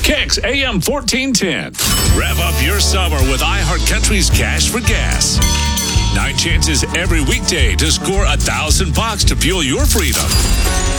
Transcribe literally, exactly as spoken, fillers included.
Kicks A M fourteen ten. Rev up your summer with iHeartCountry's Cash for Gas. Nine chances every weekday to score a thousand bucks to fuel your freedom.